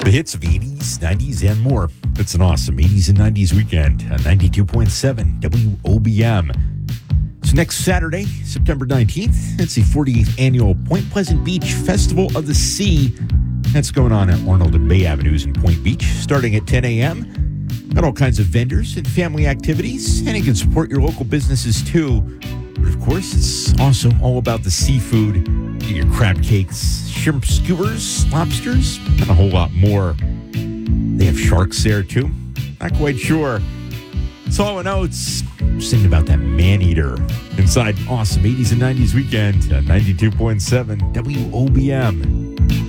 The hits of 80s, 90s, and more. It's an awesome 80s and 90s weekend at 92.7 WOBM. So next Saturday, September 19th, it's the 48th annual Point Pleasant Beach Festival of the Sea. That's going on at Arnold and Bay Avenues in Point Beach, starting at 10 a.m. Got all kinds of vendors and family activities, and you can support your local businesses too. But of course, it's also all about the seafood. Your crab cakes, shrimp skewers, lobsters, and a whole lot more. They have sharks there too. Not quite sure. It's all I know. It's singing about that man-eater inside awesome 80s and 90s weekend at 92.7 WOBM.